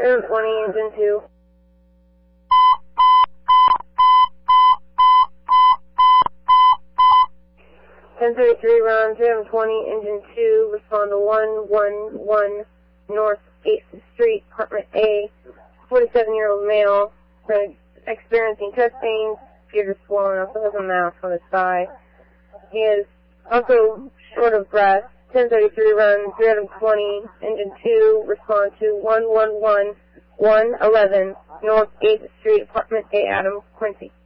020, engine 2. Run 020, engine 2, respond to 111 North 8th Street, apartment A, 47-year-old male, experiencing chest pains, fever swollen, also has a mass on his thigh. He is also short of breath. 1033 run 320, engine 2, respond to 111 111 North 8th Street, apartment A, Adam Quincy.